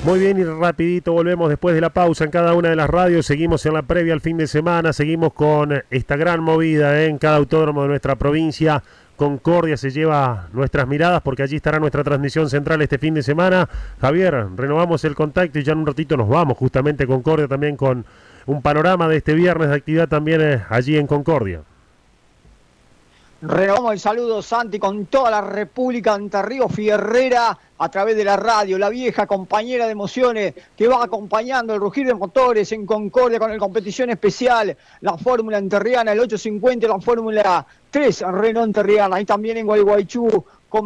Muy bien, y rapidito volvemos después de la pausa en cada una de las radios. Seguimos en la previa al fin de semana, seguimos con esta gran movida en cada autódromo de nuestra provincia. Concordia se lleva nuestras miradas porque allí estará nuestra transmisión central este fin de semana. Javier, renovamos el contacto y ya en un ratito nos vamos justamente a Concordia también con un panorama de este viernes de actividad también allí en Concordia. Renovamos el saludo, Santi, con toda la República de Entre Ríos Fierrera a través de la radio, la vieja compañera de emociones que va acompañando el rugir de motores en Concordia con el competición especial, la Fórmula Enterriana, el 850, la Fórmula 3 Renault Enterriana, y también en Gualeguaychú,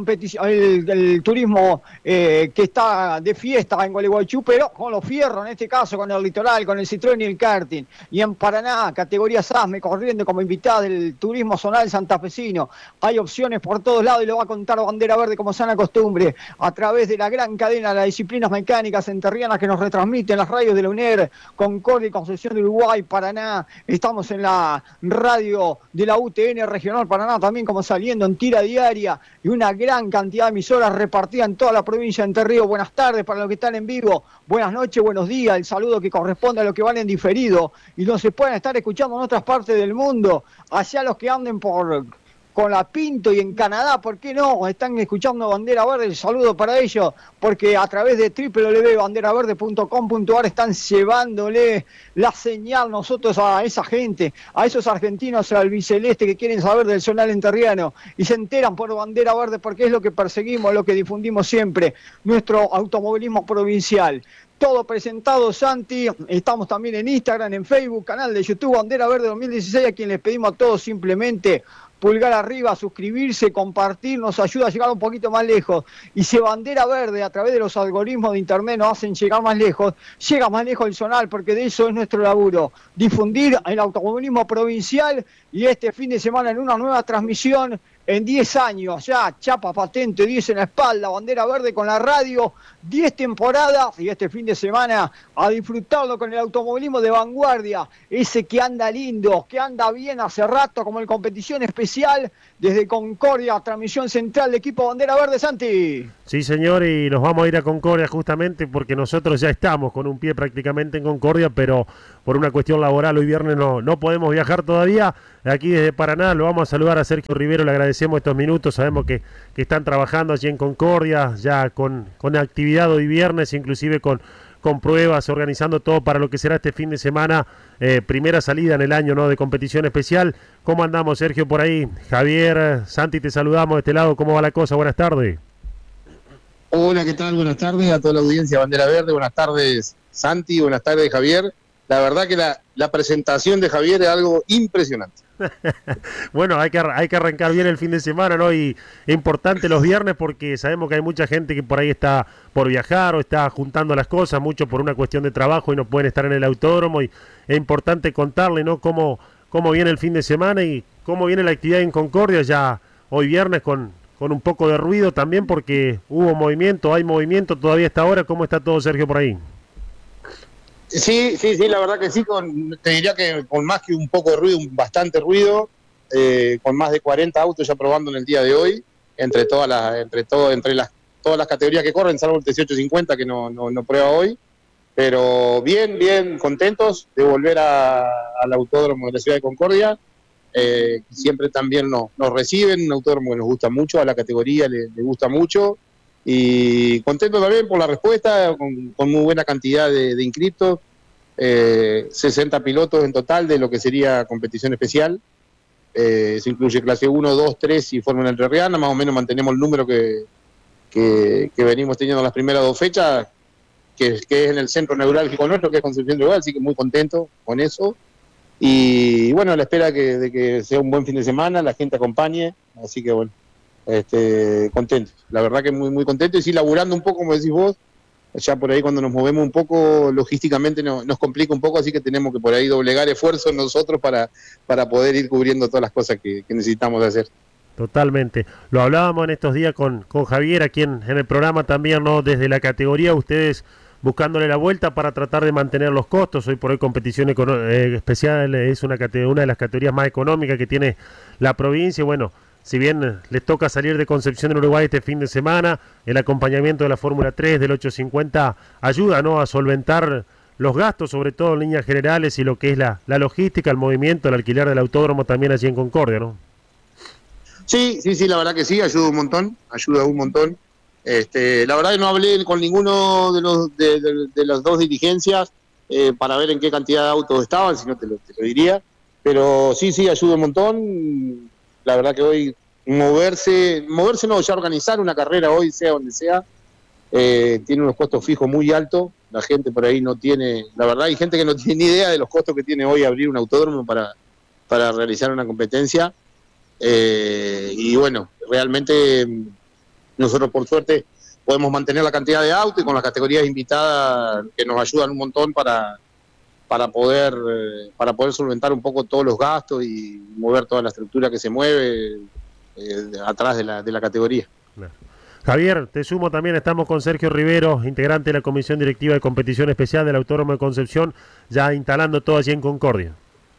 el turismo que está de fiesta en Gualeguaychú, pero con los fierros, en este caso con el litoral, con el Citroën y el karting. Y en Paraná, categoría SASME, corriendo como invitada del turismo zonal santafesino. Hay opciones por todos lados y lo va a contar Bandera Verde como sana costumbre, a través de la gran cadena de las disciplinas mecánicas enterrianas que nos retransmiten las radios de la UNER, Concordia y Concepción de Uruguay, Paraná. Estamos en la radio de la UTN Regional Paraná, también como saliendo en tira diaria, y una gran cantidad de emisoras repartidas en toda la provincia de Entre Ríos. Buenas tardes para los que están en vivo, buenas noches, buenos días, el saludo que corresponde a los que van en diferido y los se pueden estar escuchando en otras partes del mundo, allá los que anden con la Pinto y en Canadá, ¿por qué no? Están escuchando Bandera Verde, el saludo para ellos, porque a través de www.banderaverde.com.ar están llevándole la señal nosotros a esa gente, a esos argentinos albiceleste que quieren saber del zonal enterriano y se enteran por Bandera Verde porque es lo que perseguimos, lo que difundimos siempre, nuestro automovilismo provincial. Todo presentado, Santi. Estamos también en Instagram, en Facebook, canal de YouTube Bandera Verde 2016, a quien les pedimos a todos simplemente pulgar arriba, suscribirse, compartir, nos ayuda a llegar un poquito más lejos. Y si Bandera Verde, a través de los algoritmos de internet, nos hacen llegar más lejos, llega más lejos el zonal, porque de eso es nuestro laburo, difundir el automovilismo provincial. Y este fin de semana en una nueva transmisión, en 10 años ya, chapa patente, 10 en la espalda, Bandera Verde con la radio, 10 temporadas, y este fin de semana a disfrutarlo con el automovilismo de vanguardia, ese que anda lindo, que anda bien hace rato, como el competición especial, desde Concordia, transmisión central de equipo Bandera Verde, Santi. Sí, señor, y nos vamos a ir a Concordia justamente porque nosotros ya estamos con un pie prácticamente en Concordia, pero por una cuestión laboral hoy viernes no podemos viajar todavía. Aquí desde Paraná lo vamos a saludar a Sergio Rivero, le agradecemos estos minutos, sabemos que están trabajando allí en Concordia, ya con actividad hoy viernes, inclusive con pruebas, organizando todo para lo que será este fin de semana, primera salida en el año, ¿no?, de competición especial. ¿Cómo andamos, Sergio, por ahí? Javier, Santi, te saludamos de este lado, ¿cómo va la cosa? Buenas tardes. Hola, ¿qué tal? Buenas tardes a toda la audiencia de Bandera Verde, buenas tardes Santi, buenas tardes Javier. La verdad que la presentación de Javier es algo impresionante. Bueno, hay que arrancar bien el fin de semana, ¿no? Y es importante los viernes porque sabemos que hay mucha gente que por ahí está por viajar o está juntando las cosas, mucho por una cuestión de trabajo y no pueden estar en el autódromo, y es importante contarle, ¿no?, cómo viene el fin de semana y cómo viene la actividad en Concordia ya hoy viernes con un poco de ruido también porque hubo movimiento, hay movimiento todavía a esta hora. ¿Cómo está todo, Sergio, por ahí? Sí, la verdad que sí, te diría que con más que un poco de ruido, bastante ruido, con más de 40 autos ya probando en el día de hoy, entre todas las categorías que corren, salvo el 1850 que no prueba hoy, pero bien contentos de volver al autódromo de la ciudad de Concordia. Siempre también nos reciben, un autódromo que nos gusta mucho, a la categoría le gusta mucho, y contento también por la respuesta, con muy buena cantidad de inscriptos, 60 pilotos en total de lo que sería competición especial. Se incluye clase 1, 2, 3 y Fórmula Entrerriana, más o menos mantenemos el número que venimos teniendo las primeras dos fechas, que es en el centro neurálgico nuestro, que es Concepción de Uruguay, así que muy contento con eso. Y bueno, a la espera de que sea un buen fin de semana, la gente acompañe, así que bueno, contento, la verdad que muy contento, y sí, laburando un poco, como decís vos, ya por ahí cuando nos movemos un poco, logísticamente nos complica un poco, así que tenemos que por ahí doblegar esfuerzos nosotros para poder ir cubriendo todas las cosas que necesitamos hacer. Totalmente, lo hablábamos en estos días con Javier aquí en el programa también, ¿no?, desde la categoría, ustedes buscándole la vuelta para tratar de mantener los costos. Hoy por hoy competición especial es una de las categorías más económicas que tiene la provincia. Bueno, si bien les toca salir de Concepción del Uruguay este fin de semana, el acompañamiento de la Fórmula 3 del 850 ayuda, ¿no?, a solventar los gastos, sobre todo en líneas generales, y lo que es la logística, el movimiento, el alquiler del autódromo también allí en Concordia, ¿no? Sí, la verdad que sí, ayuda un montón. La verdad que no hablé con ninguno de las dos dirigencias para ver en qué cantidad de autos estaban, si no te lo diría, pero sí, ayuda un montón. La verdad que hoy moverse no, ya organizar una carrera hoy, sea donde sea, tiene unos costos fijos muy altos. La gente por ahí no tiene, la verdad hay gente que no tiene ni idea de los costos que tiene hoy abrir un autódromo para realizar una competencia. Y bueno, realmente nosotros por suerte podemos mantener la cantidad de autos y con las categorías invitadas que nos ayudan un montón para poder solventar un poco todos los gastos y mover toda la estructura que se mueve atrás de la categoría. Claro. Javier, te sumo también, estamos con Sergio Rivero, integrante de la Comisión Directiva de Competición Especial del Autódromo de Concepción, ya instalando todo allí en Concordia.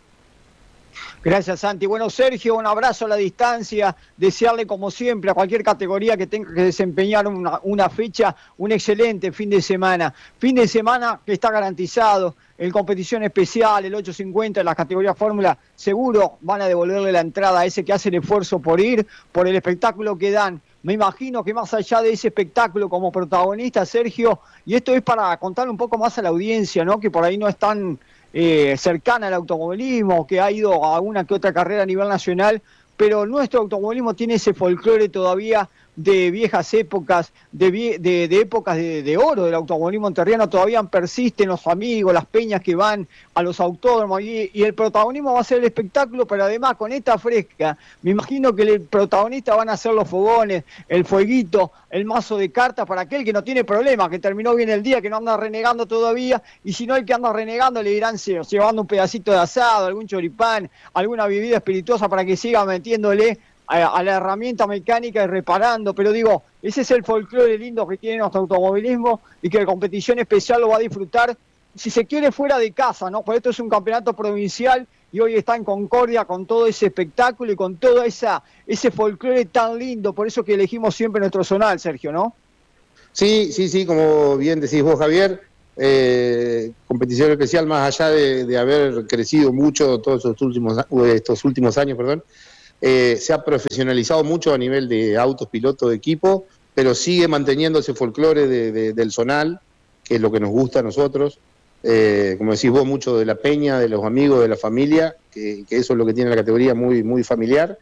Gracias, Santi. Bueno, Sergio, un abrazo a la distancia, desearle como siempre a cualquier categoría que tenga que desempeñar una fecha, un excelente fin de semana que está garantizado. En competición especial, el 850, en las categorías Fórmula, seguro van a devolverle la entrada a ese que hace el esfuerzo por ir, por el espectáculo que dan. Me imagino que más allá de ese espectáculo como protagonista, Sergio, y esto es para contarle un poco más a la audiencia, ¿no?, que por ahí no es tan cercana al automovilismo, que ha ido a una que otra carrera a nivel nacional, pero nuestro automovilismo tiene ese folclore todavía de viejas épocas, de épocas de oro del automovilismo entrerriano. Todavía persisten los amigos, las peñas que van a los autódromos, y el protagonismo va a ser el espectáculo, pero además con esta fresca, me imagino que el protagonista van a ser los fogones, el fueguito, el mazo de cartas para aquel que no tiene problema, que terminó bien el día, que no anda renegando todavía, y si no, el que anda renegando le irán llevando un pedacito de asado, algún choripán, alguna bebida espirituosa para que siga metiéndole a la herramienta mecánica y reparando. Pero digo, ese es el folclore lindo que tiene nuestro automovilismo, y que la competición especial lo va a disfrutar, si se quiere, fuera de casa, ¿no? Por esto es un campeonato provincial y hoy está en Concordia con todo ese espectáculo y con todo ese folclore tan lindo. Por eso que elegimos siempre nuestro zonal, Sergio, ¿no? Sí, como bien decís vos, Javier, competición especial, más allá de haber crecido mucho todos estos últimos años, se ha profesionalizado mucho a nivel de autos, pilotos, de equipo, pero sigue manteniendo ese folclore del zonal, que es lo que nos gusta a nosotros. Como decís vos, mucho de la peña, de los amigos, de la familia, que eso es lo que tiene la categoría, muy, muy familiar.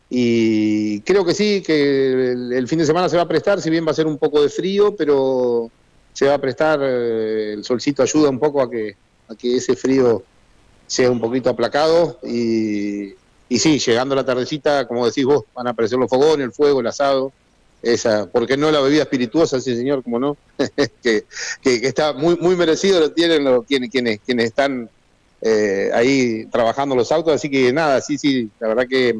Y creo que sí, que el fin de semana se va a prestar, si bien va a ser un poco de frío, pero se va a prestar, el solcito ayuda un poco a que ese frío sea un poquito aplacado. Y sí, llegando la tardecita, como decís vos, van a aparecer los fogones, el fuego, el asado, ¿por qué no la bebida espirituosa, sí señor, como no? que está muy, muy merecido, lo tienen quienes están ahí trabajando los autos. Así que nada, sí, la verdad que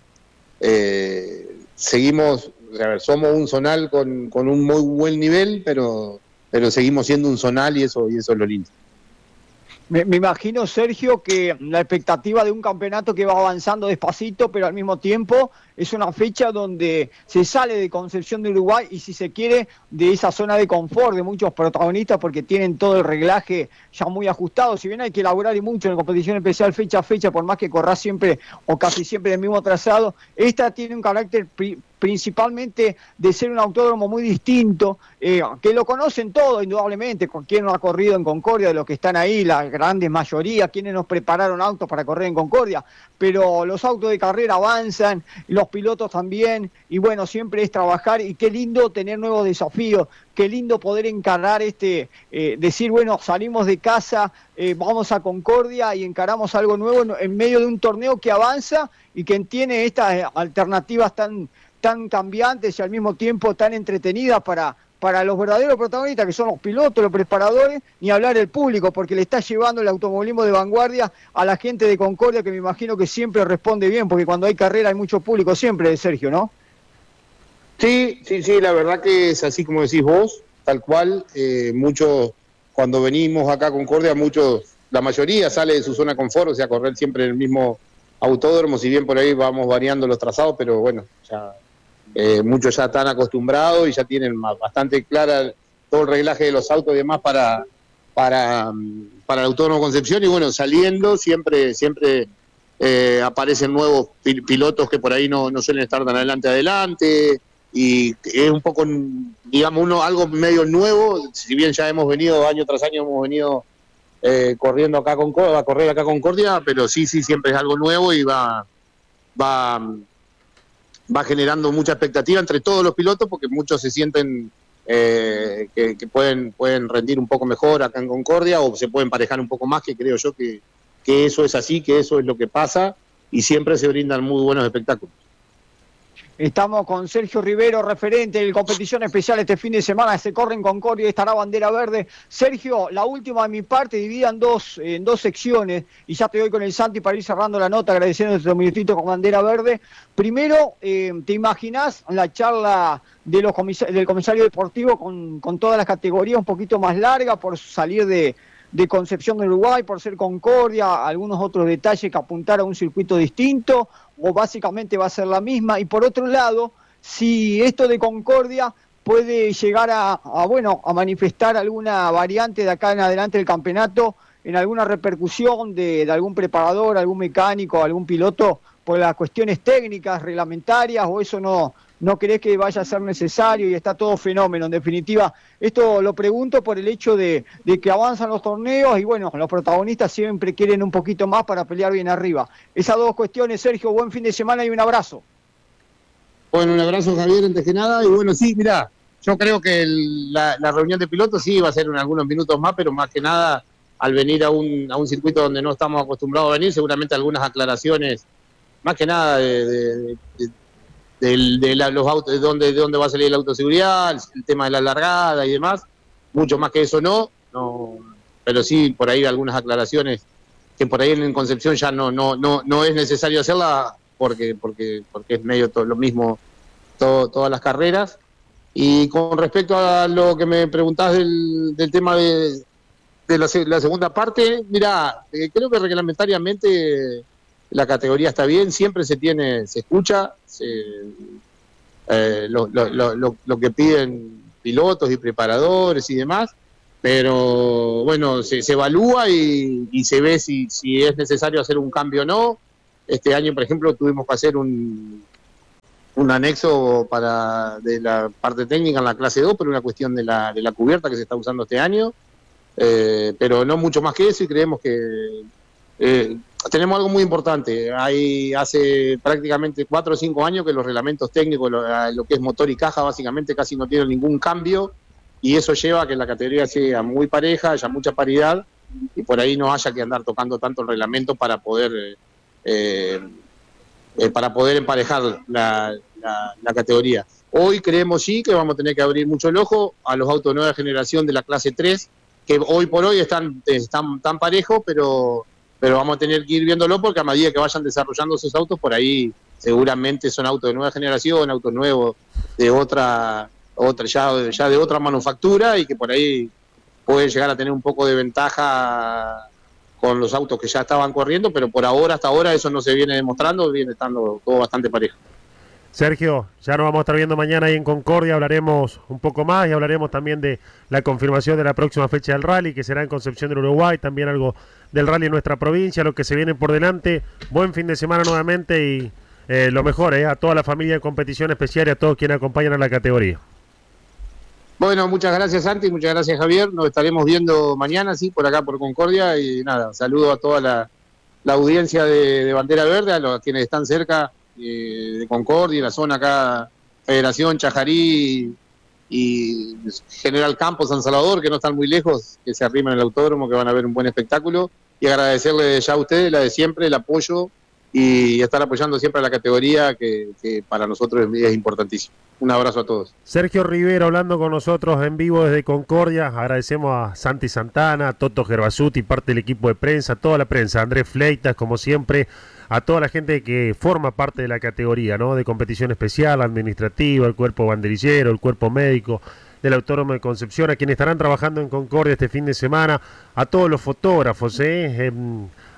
seguimos, a ver, somos un zonal con un muy buen nivel, pero seguimos siendo un zonal, y eso es lo lindo. Me imagino, Sergio, que la expectativa de un campeonato que va avanzando despacito, pero al mismo tiempo es una fecha donde se sale de Concepción de Uruguay y, si se quiere, de esa zona de confort de muchos protagonistas, porque tienen todo el reglaje ya muy ajustado. Si bien hay que elaborar y mucho en la competición especial fecha a fecha, por más que corra siempre o casi siempre el mismo trazado, esta tiene un carácter principalmente de ser un autódromo muy distinto, que lo conocen todos, indudablemente, con quien no ha corrido en Concordia, de los que están ahí, la grande mayoría, quienes nos prepararon autos para correr en Concordia, pero los autos de carrera avanzan, los pilotos también, y bueno, siempre es trabajar, y qué lindo tener nuevos desafíos, qué lindo poder encarar decir, bueno, salimos de casa, vamos a Concordia y encaramos algo nuevo en medio de un torneo que avanza y que tiene estas alternativas tan cambiantes y al mismo tiempo tan entretenidas para los verdaderos protagonistas, que son los pilotos, los preparadores, ni hablar el público, porque le está llevando el automovilismo de vanguardia a la gente de Concordia, que me imagino que siempre responde bien, porque cuando hay carrera hay mucho público siempre, Sergio, ¿no? Sí, la verdad que es así como decís vos, tal cual. Muchos, cuando venimos acá a Concordia, la mayoría sale de su zona de confort, o sea, correr siempre en autódromo, si bien por ahí vamos variando los trazados, pero bueno, ya muchos ya están acostumbrados y ya tienen bastante clara todo el reglaje de los autos y demás para el Autódromo Concepción. Y bueno, saliendo siempre aparecen nuevos pilotos que por ahí no suelen estar tan adelante, y es un poco, digamos, algo medio nuevo, si bien ya hemos venido año tras año, hemos venido corriendo acá a correr acá a Concordia, pero sí, siempre es algo nuevo y va generando mucha expectativa entre todos los pilotos, porque muchos se sienten que pueden rendir un poco mejor acá en Concordia, o se pueden emparejar un poco más, que creo yo que eso es así, que eso es lo que pasa, y siempre se brindan muy buenos espectáculos. Estamos con Sergio Rivero, referente de competición especial este fin de semana. Se corre en Concordia y estará bandera verde. Sergio, la última de mi parte, dividida en dos secciones, y ya te doy con el Santi para ir cerrando la nota, agradeciendo estos minutitos con bandera verde. Primero, ¿te imaginás la charla del comisario deportivo con todas las categorías un poquito más larga por salir de Concepción del Uruguay, por ser Concordia, algunos otros detalles que apuntar a un circuito distinto, o básicamente va a ser la misma? Y por otro lado, si esto de Concordia puede llegar a manifestar alguna variante de acá en adelante del campeonato, en alguna repercusión de algún preparador, algún mecánico, algún piloto, por las cuestiones técnicas, reglamentarias, o eso no crees que vaya a ser necesario y está todo fenómeno. En definitiva, esto lo pregunto por el hecho de que avanzan los torneos y bueno, los protagonistas siempre quieren un poquito más para pelear bien arriba. Esas dos cuestiones, Sergio, buen fin de semana y un abrazo. Bueno, un abrazo, Javier, antes que nada. Y bueno, sí, mirá, yo creo que la reunión de pilotos sí va a ser en algunos minutos más, pero más que nada, al venir a un circuito donde no estamos acostumbrados a venir, seguramente algunas aclaraciones, más que nada de los autos, de dónde va a salir la autoseguridad, el tema de la largada y demás. Mucho más que eso no, pero sí por ahí algunas aclaraciones que por ahí en Concepción ya no es necesario hacerla, porque es medio todo lo mismo todas las carreras. Y con respecto a lo que me preguntás del tema de la segunda parte, mirá, creo que reglamentariamente la categoría está bien, siempre se escucha lo que piden pilotos y preparadores y demás, pero bueno, se evalúa y se ve si es necesario hacer un cambio o no. Este año, por ejemplo, tuvimos que hacer un anexo de la parte técnica en la clase 2, por una cuestión de la cubierta que se está usando este año, pero no mucho más que eso, y creemos que tenemos algo muy importante. Hace prácticamente 4 o 5 años que los reglamentos técnicos, lo que es motor y caja, básicamente casi no tienen ningún cambio, y eso lleva a que la categoría sea muy pareja, haya mucha paridad, y por ahí no haya que andar tocando tanto el reglamento para poder emparejar la categoría. Hoy creemos sí que vamos a tener que abrir mucho el ojo a los autos de nueva generación de la clase 3, que hoy por hoy están tan parejos, pero vamos a tener que ir viéndolo, porque a medida que vayan desarrollando esos autos, por ahí seguramente son autos de nueva generación, autos nuevos de otra ya de otra manufactura, y que por ahí pueden llegar a tener un poco de ventaja con los autos que ya estaban corriendo, pero hasta ahora eso no se viene demostrando, viene estando todo bastante parejo. Sergio, ya nos vamos a estar viendo mañana ahí en Concordia, hablaremos un poco más y hablaremos también de la confirmación de la próxima fecha del rally, que será en Concepción del Uruguay, también algo del rally en nuestra provincia, lo que se viene por delante. Buen fin de semana nuevamente y lo mejor a toda la familia de competición especial y a todos quienes acompañan a la categoría. Bueno, muchas gracias, Santi, muchas gracias, Javier. Nos estaremos viendo mañana, sí, por acá por Concordia, y nada, saludo a toda la audiencia de Bandera Verde, a quienes están cerca de Concordia, la zona acá, Federación, Chajarí y General Campos, San Salvador, que no están muy lejos, que se arriman el autódromo, que van a ver un buen espectáculo, y agradecerle ya a ustedes la de siempre, el apoyo y estar apoyando siempre a la categoría, que para nosotros es importantísimo. Un abrazo a todos. Sergio Rivero hablando con nosotros en vivo desde Concordia. Agradecemos a Santi Santana, a Toto Gerbasuti, parte del equipo de prensa, a toda la prensa, a Andrés Fleitas, como siempre, a toda la gente que forma parte de la categoría, ¿no? De competición especial, administrativa, el cuerpo banderillero, el cuerpo médico del Autódromo de Concepción, a quienes estarán trabajando en Concordia este fin de semana, a todos los fotógrafos,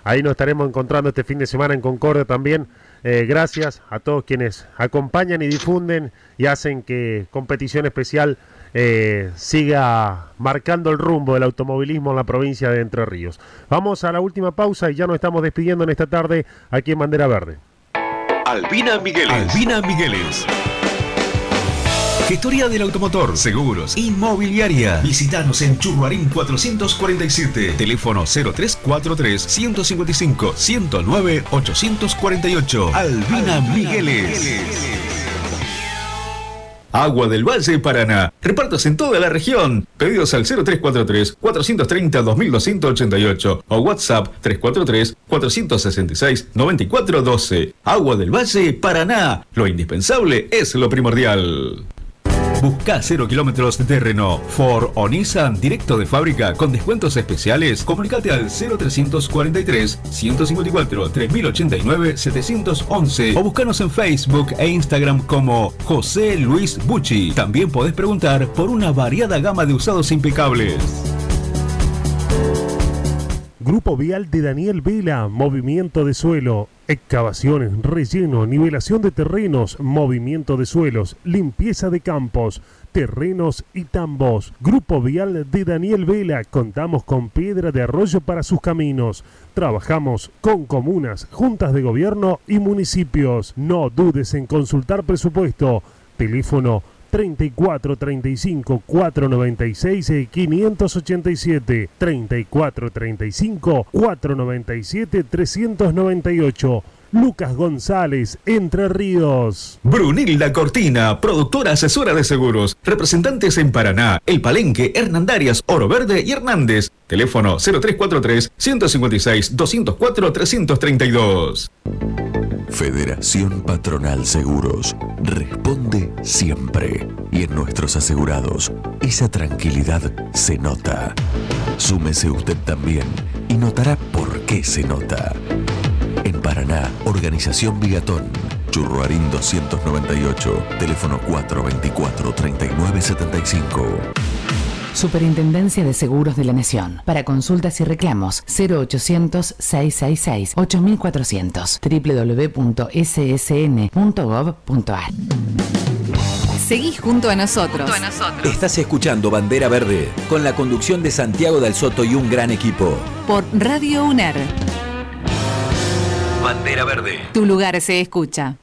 ahí nos estaremos encontrando este fin de semana en Concordia también. Gracias a todos quienes acompañan y difunden y hacen que Competición Especial siga marcando el rumbo del automovilismo en la provincia de Entre Ríos. Vamos a la última pausa y ya nos estamos despidiendo en esta tarde aquí en Bandera Verde. Albina Migueles. Gestoría del automotor, seguros, inmobiliaria. Visítanos en Churruarín 447. Teléfono 0343 155 109 848. Albina Migueles. Agua del Valle Paraná. Repartos en toda la región. Pedidos al 0343 430 2288 o WhatsApp 343 466 9412. Agua del Valle Paraná. Lo indispensable es lo primordial. Busca 0 kilómetros de Renault, Ford o Nissan directo de fábrica con descuentos especiales. Comunicate al 0343 154 3089 711 o búscanos en Facebook e Instagram como José Luis Bucci. También podés preguntar por una variada gama de usados impecables. Grupo Vial de Daniel Vela, movimiento de suelo, excavaciones, relleno, nivelación de terrenos, movimiento de suelos, limpieza de campos, terrenos y tambos. Grupo Vial de Daniel Vela, contamos con piedra de arroyo para sus caminos. Trabajamos con comunas, juntas de gobierno y municipios. No dudes en consultar presupuesto. Teléfono 34 35 496 587, 34 35 497 398. Lucas González, Entre Ríos. Brunilda Cortina, productora asesora de seguros. Representantes en Paraná, El Palenque, Hernandarias, Oro Verde y Hernández. Teléfono 0343 156 204 332. Federación Patronal Seguros. Responde siempre. Y en nuestros asegurados, esa tranquilidad se nota. Súmese usted también y notará por qué se nota. En Paraná, Organización Bigatón, Churruarín 298, teléfono 424-3975. Superintendencia de Seguros de la Nación. Para consultas y reclamos, 0800-666-8400, www.ssn.gov.ar. Seguí junto a nosotros. Estás escuchando Bandera Verde, con la conducción de Santiago Dal Soto y un gran equipo. Por Radio UNER. Bandera Verde. Tu lugar se escucha.